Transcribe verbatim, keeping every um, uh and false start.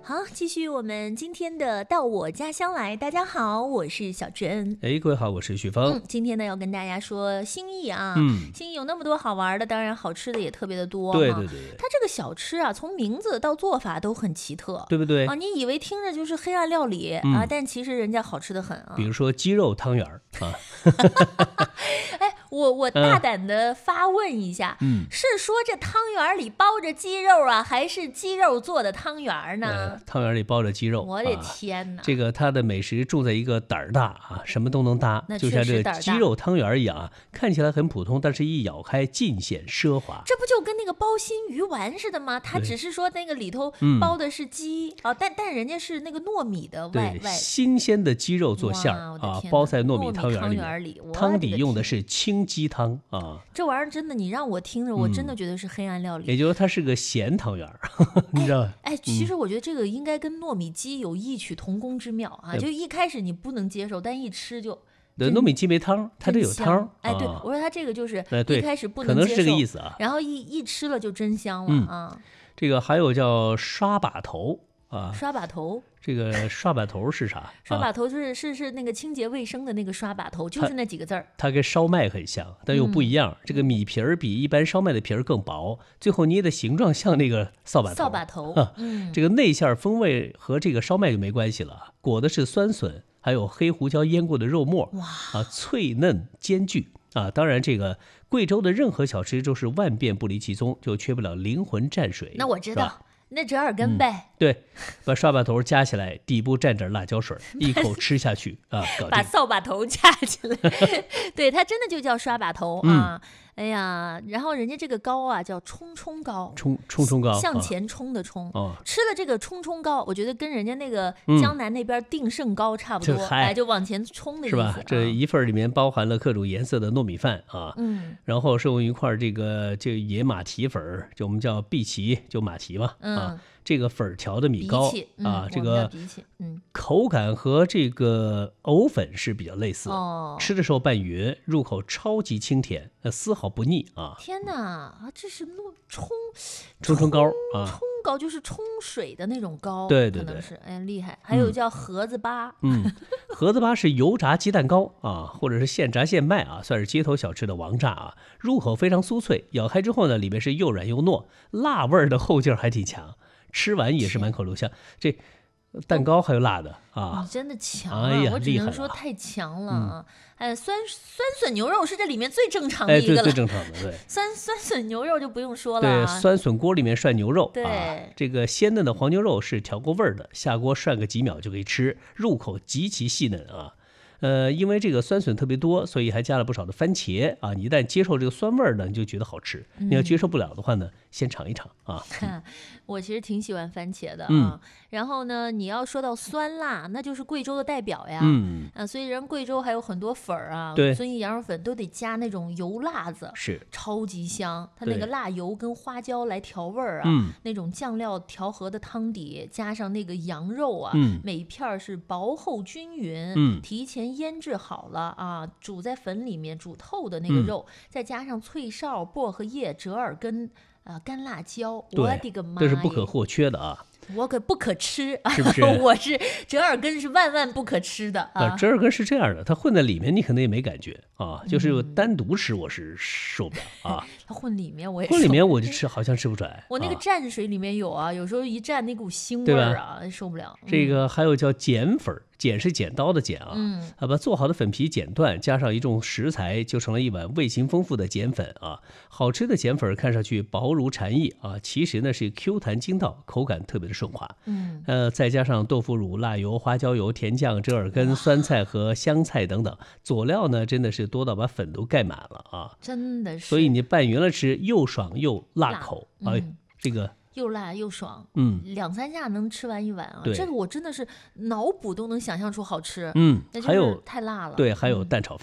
好，继续我们今天的到我家乡来。大家好，我是小珍。 哎，各位好，我是徐峰。 嗯，今天呢要跟大家说兴义啊， 嗯， 兴义有那么多好玩的，当然好吃的也特别的多。 对对对对， 它这个小吃啊，从名字到做法都很奇特， 对不对？ 啊，你以为听着就是黑暗料理、 嗯、 啊，但其实人家好吃的很啊。 比如说鸡肉汤圆啊。 哎，我我大胆的发问一下， 嗯， 是说这汤圆里包着鸡肉啊，还是鸡肉做的汤圆呢？ 呃、汤圆里包着鸡肉， 我的天哪！ 啊、这个它的美食重在一个胆儿大啊，什么都能搭，就像这个鸡肉汤圆一样啊，看起来很普通，但是一咬开尽显奢华。 这不就跟那个包心鱼丸似的吗？它只是说那个里头包的是鸡、嗯、啊，但但人家是那个糯米的外外新鲜的鸡肉做馅儿啊，包在糯米汤圆里面，里汤底用的是清鸡汤啊。 这玩意儿真的，你让我听着，我真的觉得是黑暗料理。 嗯、也就是说，它是个咸汤圆，你知道吧？ 哎，其实我觉得这个应该跟糯米鸡有异曲同工之妙啊！就一开始你不能接受，但一吃就。 对，糯米鸡没汤，它这有汤。 哎，对，我说它这个就是一开始不能接受， 可能是这个意思啊。 然后一一吃了就真香了啊！ 嗯、这个还有叫刷把头啊， 刷把头。 这个刷把头是啥？ 刷把头是、啊、是是那个清洁卫生的那个刷把头，就是那几个字儿。 它跟烧麦很像，但又不一样。嗯、这个米皮儿比一般烧麦的皮儿更薄，最后捏的形状像那个扫把头。 扫把头。嗯， 这个内馅风味和这个烧麦就没关系了，裹的是酸笋，还有黑胡椒腌过的肉末。 哇啊，脆嫩兼具啊！当然，这个贵州的任何小吃都是万变不离其宗，就缺不了灵魂蘸水。 那我知道。那折耳根呗、 嗯，对，把刷把头夹起来，底部蘸点辣椒水，一口吃下去啊，搞定。 把扫把头夹起来，对，它真的就叫刷把头啊。嗯、哎呀，然后人家这个糕啊叫冲冲糕， 冲冲冲糕， 向前冲的冲。 哦， 吃了这个冲冲糕，我觉得跟人家那个江南那边定胜糕差不多， 嗯、 哎，就往前冲的意思。 是吧？这一份里面包含了各种颜色的糯米饭啊， 嗯， 然后是用一块这个这个野马蹄粉，就我们叫碧琪，就马蹄嘛， 嗯。 啊，这个粉条的米糕、 嗯、 啊，这个嗯， 口感和这个藕粉是比较类似， 哦， 吃的时候拌匀，入口超级清甜，呃，丝毫不腻啊！ 天哪，啊，这是糯冲冲冲糕啊， 冲糕就是冲水的那种糕， 对对对， 可能是哎厉害。还有叫盒子粑， 嗯，盒子粑是油炸鸡蛋糕啊，或者是现炸现卖啊，算是街头小吃的王炸啊。入口非常酥脆，咬开之后呢，里面是又软又糯，辣味儿的后劲儿还挺强。吃完也是满口留香，这蛋糕还有辣的啊！ 你真的强啊！ 哎呀， 我只能说太强了啊！哎，酸酸笋牛肉是这里面最正常的一个了， 哎、最最正常的对。 酸酸笋牛肉就不用说了、 对， 啊， 酸笋锅里面涮牛肉， 对、 啊，这个鲜嫩的黄牛肉是调过味儿的，下锅涮个几秒就可以吃，入口极其细嫩啊。呃，因为这个酸笋特别多，所以还加了不少的番茄啊。你一旦接受这个酸味儿呢，你就觉得好吃； 嗯、 你要接受不了的话呢，先尝一尝啊。 嗯、我其实挺喜欢番茄的啊。 嗯、 然后呢，你要说到酸辣，那就是贵州的代表呀。 嗯啊，所以人贵州还有很多粉儿啊， 对， 遵义羊肉粉都得加那种油辣子， 是超级香。它那个辣油跟花椒来调味儿啊， 嗯、 那种酱料调和的汤底，加上那个羊肉啊， 嗯、 每片是薄厚均匀， 嗯、 提前腌制好了啊，煮在粉里面煮透的那个肉， 嗯、 再加上脆哨、薄荷叶、折耳根啊、呃、干辣椒，我的个妈！ 这是不可或缺的啊。 我可不可吃， 是不是？ 我是折耳根是万万不可吃的啊！ 折耳根是这样的，它混在里面你可能也没感觉啊，就是单独吃我是受不了啊。 它混里面我也混里面我就吃，好像吃不出来。 我那个蘸水里面有啊，有时候一蘸那股腥味儿啊，受不了。 这个还有叫剪粉，剪是剪刀的剪啊， 嗯， 啊把做好的粉皮剪断，加上一众食材，就成了一碗味型丰富的碱粉啊。好吃的碱粉看上去薄如蝉翼啊，其实呢是 Q 弹筋道，口感特别的顺滑。 嗯。 呃，再加上豆腐乳、辣油、花椒油、甜酱、折耳根、酸菜和香菜等等，佐料呢真的是多到把粉都盖满了啊！ 真的是。 所以你拌匀了吃，又爽又辣口， 辣哎， 嗯、 这个又辣又爽， 嗯， 两三下能吃完一碗啊！ 对， 这个我真的是脑补都能想象出好吃， 嗯，还有太辣了， 对，还有蛋炒饭。